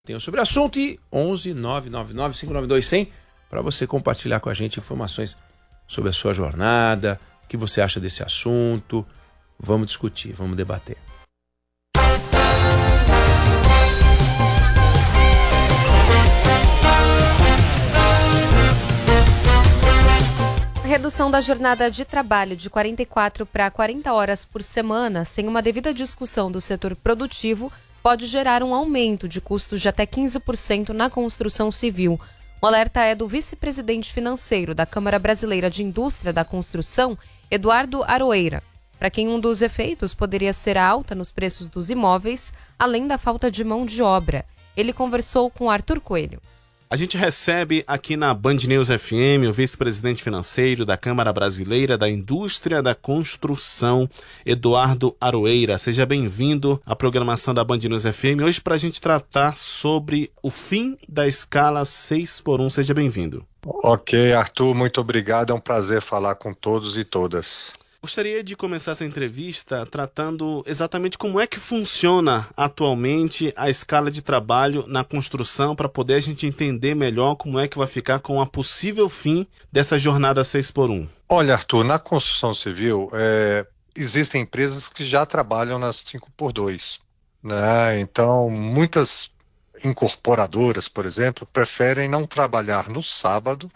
Tenho sobre o assunto e 11 999 592 100 para você compartilhar com a gente informações sobre a sua jornada, o que você acha desse assunto. Vamos discutir, vamos debater. A redução da jornada de trabalho de 44 para 40 horas por semana, sem uma devida discussão do setor produtivo, pode gerar um aumento de custos de até 15% na construção civil. O alerta é do vice-presidente financeiro da Câmara Brasileira de Indústria da Construção, Eduardo Aroeira, para quem um dos efeitos poderia ser a alta nos preços dos imóveis, além da falta de mão de obra. Ele conversou com Arthur Coelho. A gente recebe aqui na Band News FM o vice-presidente financeiro da Câmara Brasileira da Indústria da Construção, Eduardo Aroeira. Seja bem-vindo à programação da Band News FM. Hoje para a gente tratar sobre o fim da escala 6x1. Seja bem-vindo. Ok, Arthur, muito obrigado. É um prazer falar com todos e todas. Gostaria de começar essa entrevista tratando exatamente como é que funciona atualmente a escala de trabalho na construção, para poder a gente entender melhor como é que vai ficar com a possível fim dessa jornada 6x1. Olha, Arthur, na construção civil existem empresas que já trabalham nas 5x2, né? Então, muitas incorporadoras, por exemplo, preferem não trabalhar no sábado,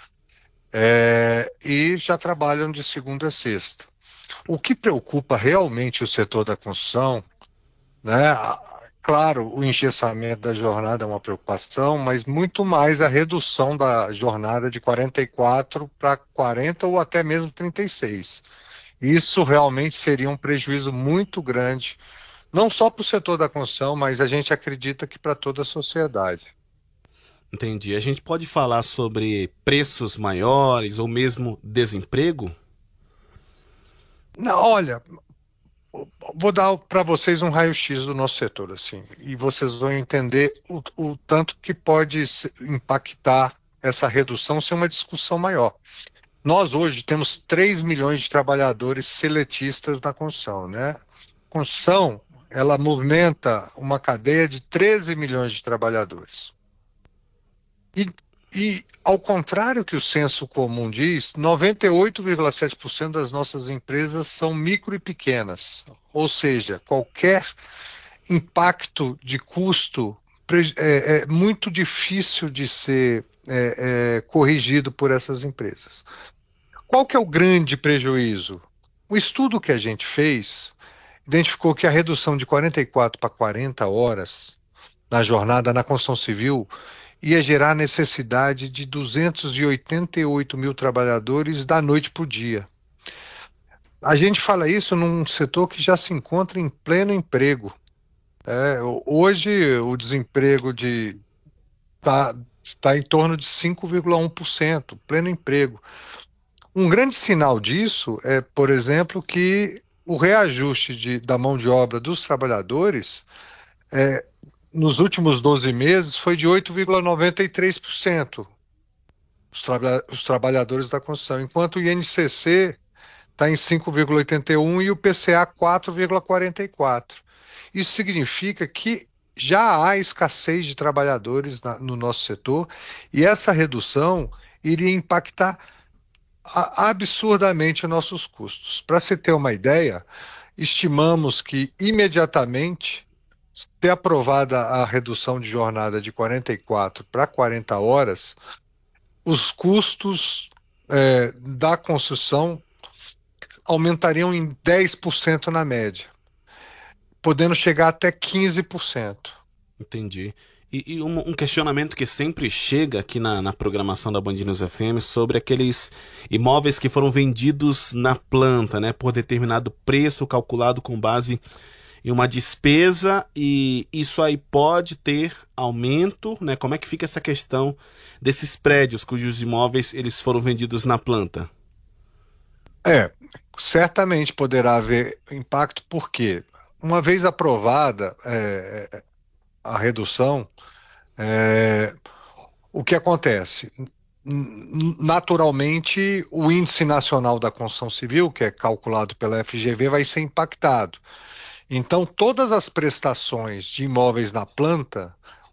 e já trabalham de segunda a sexta. O que preocupa realmente o setor da construção, né? Claro, o engessamento da jornada é uma preocupação, mas muito mais a redução da jornada de 44 para 40 ou até mesmo 36. Isso realmente seria um prejuízo muito grande, não só para o setor da construção, mas a gente acredita que para toda a sociedade. Entendi. A gente pode falar sobre preços maiores ou mesmo desemprego? Não, olha, vou dar para vocês um raio-x do nosso setor, assim, e vocês vão entender o tanto que pode impactar essa redução sem uma discussão maior. Nós hoje temos 3 milhões de trabalhadores seletistas na construção, né? A construção, ela movimenta uma cadeia de 13 milhões de trabalhadores. E ao contrário que o senso comum diz, 98,7% das nossas empresas são micro e pequenas. Ou seja, qualquer impacto de custo é muito difícil de ser corrigido por essas empresas. Qual que é o grande prejuízo? O estudo que a gente fez identificou que a redução de 44 para 40 horas na jornada na construção civil ia gerar necessidade de 288 mil trabalhadores da noite para o dia. A gente fala isso num setor que já se encontra em pleno emprego. Hoje o desemprego está em torno de 5,1%, pleno emprego. Um grande sinal disso é, por exemplo, que o reajuste da mão de obra dos trabalhadores nos últimos 12 meses foi de 8,93%, os trabalhadores da construção, enquanto o INCC está em 5,81% e o PCA 4,44%. Isso significa que já há escassez de trabalhadores no nosso setor, e essa redução iria impactar absurdamente nossos custos. Para se ter uma ideia, estimamos que imediatamente, ter aprovada a redução de jornada de 44 para 40 horas, os custos da construção aumentariam em 10% na média, podendo chegar até 15%. Entendi. E um questionamento que sempre chega aqui na programação da Band News FM sobre aqueles imóveis que foram vendidos na planta, né, por determinado preço calculado com base em uma despesa, e isso aí pode ter aumento, né? Como é que fica essa questão desses prédios cujos imóveis eles foram vendidos na planta? Certamente poderá haver impacto, porque uma vez aprovada a redução, o que acontece? Naturalmente, o Índice Nacional da Construção Civil, que é calculado pela FGV, vai ser impactado. Então, todas as prestações de imóveis na planta